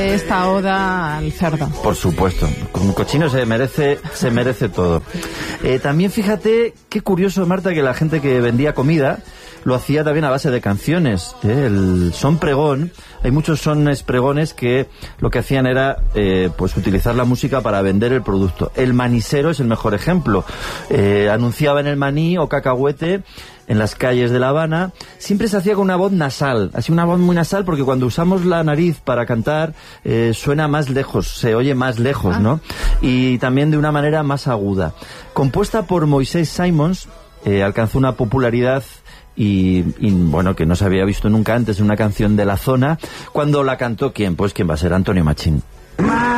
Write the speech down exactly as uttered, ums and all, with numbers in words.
esta oda al cerdo. Por supuesto, con un cochino se merece, se merece todo. Eh, también fíjate, qué curioso, Marta, que la gente que vendía comida lo hacía también a base de canciones. ¿eh? El son pregón, hay muchos sones pregones que lo que hacían era eh, pues utilizar la música para vender el producto. El manisero es el mejor ejemplo. Eh, anunciaban el maní o cacahuete en las calles de La Habana. Siempre se hacía con una voz nasal, así una voz muy nasal, porque cuando usamos la nariz para cantar eh, suena más lejos, se oye más lejos, ¿no? Y también de una manera más aguda. Compuesta por Moisés Simons, eh, alcanzó una popularidad Y, y bueno, que no se había visto nunca antes en una canción de la zona. Cuando la cantó, ¿quién? Pues quién va a ser Antonio Machín.